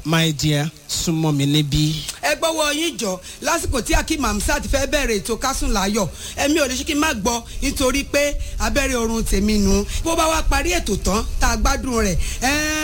my dear, súnmọ́ mi níbí. ẹ gbọ́wọ́ yín jọ lásìkò tí Akeem Hamzat fẹ́ bẹ̀rẹ̀ ètò Kásùn Láyọ̀ ẹ̀mí ò lè ṣe kí n má gbọ́ nítorí pé abẹ́rẹ́ oorun tèmi nù bó bá wá parí ètò tán tá a gbádùn rẹ̀